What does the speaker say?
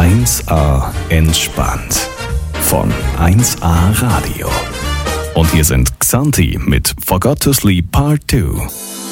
1A entspannt von 1A Radio. Und hier sind Xanthi mit Forgot to Sleep Part 2.